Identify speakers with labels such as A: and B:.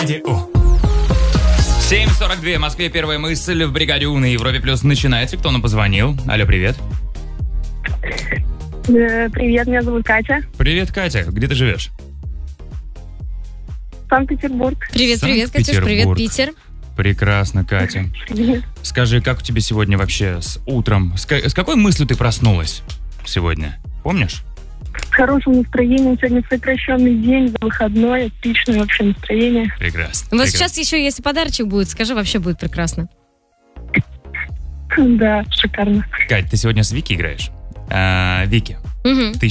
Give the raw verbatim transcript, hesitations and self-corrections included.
A: семь сорок два в Москве. Первая мысль в бригаде У на Европе Плюс начинается. Кто нам позвонил? Алло, привет.
B: Привет, меня зовут Катя.
A: Привет, Катя. Где ты живешь?
B: Санкт-Петербург.
C: Привет, привет, Катюш, привет, Питер.
A: Прекрасно, Катя.
B: Привет.
A: Скажи, как у тебя сегодня вообще с утром? С, ка- с какой мыслью ты проснулась сегодня? Помнишь?
B: С хорошим настроением. Сегодня сокращенный день, выходной. Отличное вообще настроение.
A: Прекрасно.
C: Вот
A: прекрасно.
C: сейчас еще, если подарочек будет, скажи, вообще будет прекрасно.
B: Да, шикарно.
A: Кать, ты сегодня с Вики играешь? А, Вики,
C: Угу.
A: ты